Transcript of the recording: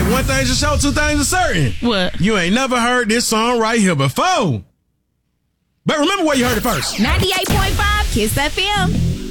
Hey, one thing's for sure, two things are certain. What? You ain't never heard this song right here before. But remember where you heard it first. 98.5 Kiss FM.